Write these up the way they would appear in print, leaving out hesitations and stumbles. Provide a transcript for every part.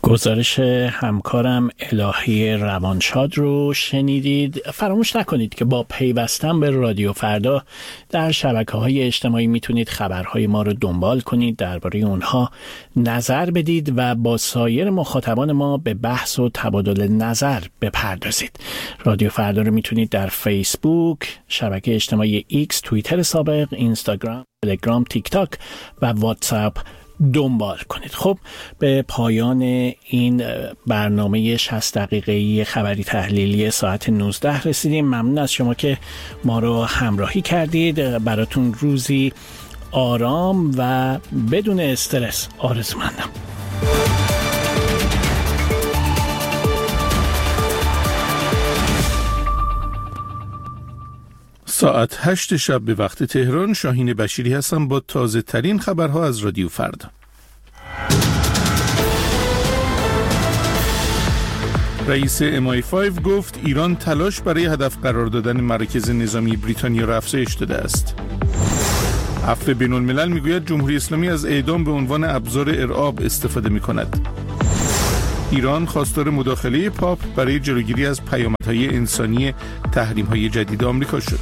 گزارش همکارم الهی روانشاد رو شنیدید. فراموش نکنید که با پیوستن به رادیو فردا در شبکه‌های اجتماعی میتونید خبرهای ما رو دنبال کنید، درباره اونها نظر بدید و با سایر مخاطبان ما به بحث و تبادل نظر بپردازید. رادیو فردا رو میتونید در فیسبوک، شبکه اجتماعی ایکس، توییتر سابق، اینستاگرام، تلگرام، تیک تاک و واتساپ دنبال کنید. خب به پایان این برنامه 60 دقیقه‌ای خبری تحلیلی ساعت 19 رسیدیم. ممنون از شما که ما رو همراهی کردید. براتون روزی آرام و بدون استرس آرزومندم. ساعت 8 شب به وقت تهران. شاهین بشیری هستم با تازه ترین خبرها از رادیو فردا. رئیس MI5 گفت ایران تلاش برای هدف قرار دادن مراکز نظامی بریتانیا را افزایش داده است. عفو بین الملل میگوید جمهوری اسلامی از اعدام به عنوان ابزار ارعاب استفاده می کند. ایران خواستار مداخله پاپ برای جلوگیری از پیامدهای انسانی تحریم‌های جدید آمریکا شد.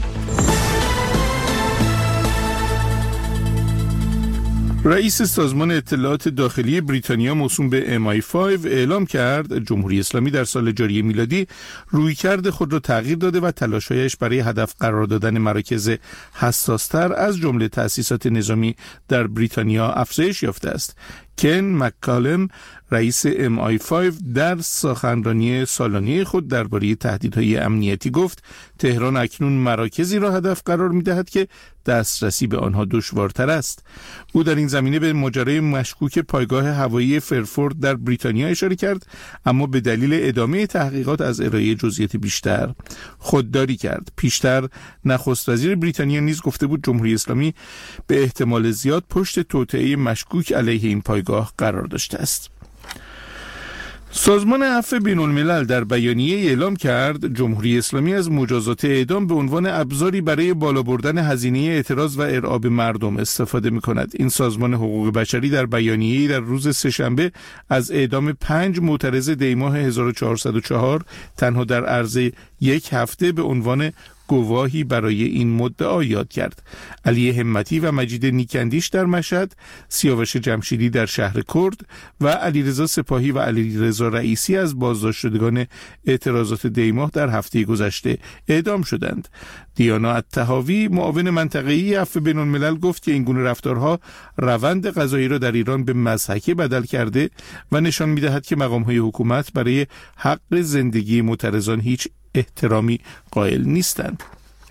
رئیس سازمان اطلاعات داخلی بریتانیا موسوم به MI5 اعلام کرد جمهوری اسلامی در سال جاری میلادی رویکرد خود را تغییر داده و تلاش‌هایش برای هدف قرار دادن مراکز حساس‌تر از جمله تأسیسات نظامی در بریتانیا افزایش یافته است. کن مککالم رئیس MI5 در سخنرانی سالانه خود درباره تهدیدهای امنیتی گفت تهران اکنون مراکزی را هدف قرار می‌دهد که دسترسی به آنها دشوارتر است. او در این زمینه به ماجرای مشکوک پایگاه هوایی فرفورد در بریتانیا اشاره کرد، اما به دلیل ادامه تحقیقات از ارائه جزئیات بیشتر خودداری کرد. پیشتر نخست وزیر بریتانیا نیز گفته بود جمهوری اسلامی به احتمال زیاد پشت توطئه مشکوک علیه این پایگاه قرار داشته است. سازمان عفو بین الملل در بیانیه اعلام کرد جمهوری اسلامی از مجازات اعدام به عنوان ابزاری برای بالا بردن هزینه اعتراض و ارعاب مردم استفاده می‌کند. این سازمان حقوق بشری در بیانیه‌ای در روز سه‌شنبه از اعدام 5 معترض دیماه 1404 تنها در عرض یک هفته به عنوان گواهی برای این مدعا یاد کرد. علی همتی و مجید نیکندیش در مشهد، سیاوش جمشیدی در شهر کرد و علیرضا سپاهی و علیرضا رئیسی از بازداشت شدگان اعتراضات دیماه در هفته گذشته اعدام شدند. دیانا الطحاوی معاون منطقه‌ای عفو بین الملل گفت که این گونه رفتارها روند قضایی را در ایران به مضحکه بدل کرده و نشان می‌دهد که مقام‌های حکومت برای حق زندگی معترضان هیچ احترامی قائل نیستند.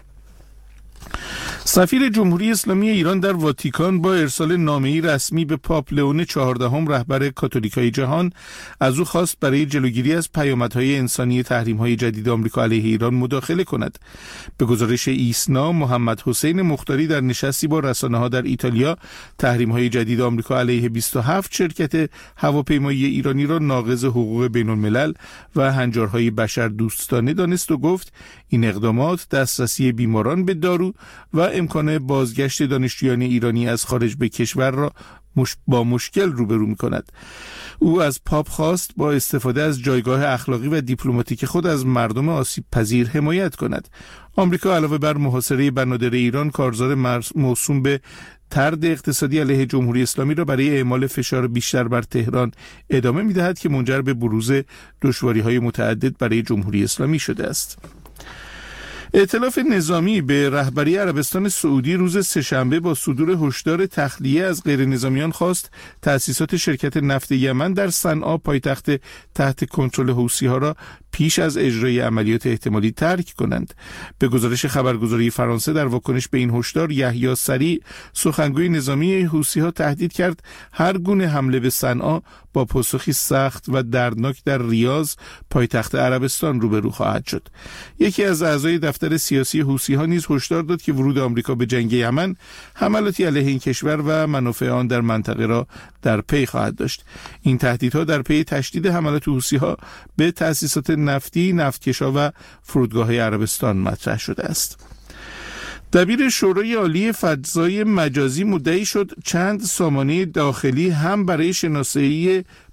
سفیر جمهوری اسلامی ایران در واتیکان با ارسال نامه‌ای رسمی به پاپ لئون 14 رهبر کاتولیکای جهان از او خواست برای جلوگیری از پیامدهای انسانی تحریم‌های جدید آمریکا علیه ایران مداخله کند. به گزارش ایسنا، محمد حسین مختاری در نشستی با رسانه‌ها در ایتالیا تحریم‌های جدید آمریکا علیه 27 شرکت هواپیمایی ایرانی را ناقض حقوق بین‌الملل و هنجارهای بشردوستانه دانست و گفت این اقدامات دسترسی بیماران به دارو و امکان بازگشت دانشجویان ایرانی از خارج به کشور را با مشکل روبرو می‌کند. او از پاپ خواست با استفاده از جایگاه اخلاقی و دیپلماتیک خود از مردم آسیب پذیر حمایت کند. آمریکا علاوه بر محاصره بنادر ایران، کارزار موسوم به طرد اقتصادی علیه جمهوری اسلامی را برای اعمال فشار بیشتر بر تهران ادامه می‌دهد که منجر به بروز دشواری‌های متعدد برای جمهوری اسلامی شده است. ائتلاف نظامی به رهبری عربستان سعودی روز سه‌شنبه با صدور هشدار تخلیه از غیر نظامیان خواست تأسیسات شرکت نفت یمن در صنعا پایتخت تحت کنترل حوثی‌ها را پیش از اجرای عملیات احتمالی ترک کنند. به گزارش خبرگزاری فرانسه در واکنش به این هشدار، یحیی سریع سخنگوی نظامی حوثی‌ها تهدید کرد هر گونه حمله به صنعا با پاسخی سخت و دردناک در ریاض پایتخت عربستان روبرو خواهد شد. یکی از اعضای دفتر سیاسی حوثی‌ها نیز هشدار داد که ورود آمریکا به جنگ یمن حملاتی علیه این کشور و منافع آن در منطقه را در پی خواهد داشت. این تهدیدها در پی تشدید حملات حوثی‌ها به تأسیسات نفتی، نفتکشا و فرودگاه‌های عربستان مطرح شده است. دبیر شورای عالی فضای مجازی مدعی شد چند سامانه داخلی هم برای شناسایی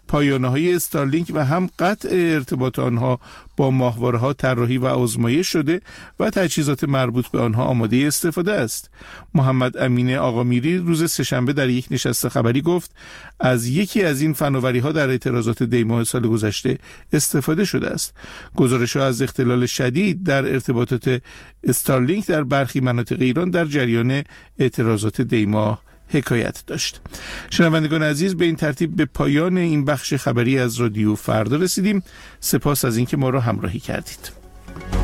پایانه‌های استارلینک و هم قطع ارتباط آنها با ماهواره‌ها طراحی و آزمایش شده و تجهیزات مربوط به آنها آماده استفاده است. محمد امین آقامیری روز سه‌شنبه در یک نشست خبری گفت از یکی از این فناوری‌ها در اعتراضات دی‌ماه سال گذشته استفاده شده است. گزارش‌ها از اختلال شدید در ارتباطات استارلینک در برخی مناطق ایران در جریان اعتراضات دی‌ماه حکایت داشت. شنوندگان عزیز، به این ترتیب به پایان این بخش خبری از رادیو فردا رسیدیم. سپاس از اینکه ما را همراهی کردید.